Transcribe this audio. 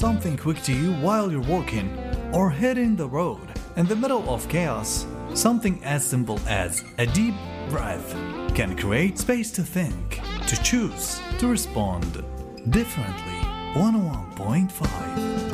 something quick to you while you're working or hitting the road in the middle of chaos. Something as simple as a deep breath can create space to think, to choose, to respond differently. 101.5